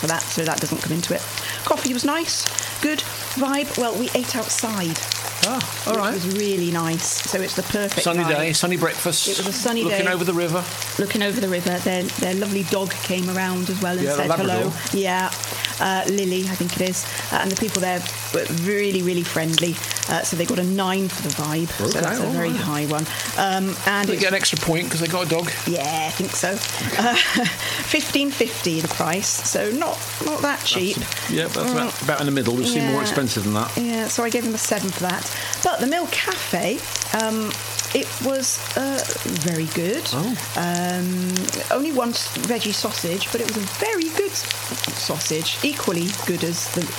for that, so that doesn't come into it. Coffee was nice, good vibe. Well, we ate outside. All right. It was really nice. So it's the perfect Sunny vibe. day, sunny breakfast. It was a sunny day. Looking over the river. Looking over the river. Their lovely dog came around as well and Yeah, said the Labrador. hello. Yeah. Lily, I think it is. And the people there were really, really friendly. So they got a 9 for the vibe. Okay, So that's a very high one. And They get an extra point because they got a dog. yeah, I think so. 15.50 the price, so not that cheap. That's about in the middle. We've seen more expensive than that. Yeah, so I gave him a 7 for that. But the Mill Cafe, it was very good. Only one veggie sausage, but it was a very good sausage, equally good as the